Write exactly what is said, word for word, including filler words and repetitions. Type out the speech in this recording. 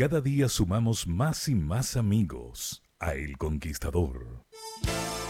Cada día sumamos más y más amigos a El Conquistador.